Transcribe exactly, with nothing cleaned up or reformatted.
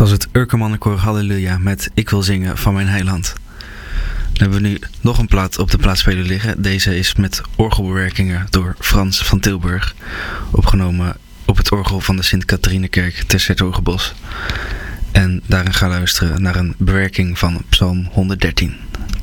was het Urkermannenkoor Halleluja met Ik wil zingen van mijn heiland. Dan hebben we nu nog een plaat op de plaatspeler liggen. Deze is met orgelbewerkingen door Frans van Tilburg. Opgenomen op het orgel van de Sint-Katharinekerk te 's-Hertogenbosch. En daarin gaan luisteren naar een bewerking van Psalm honderddertien.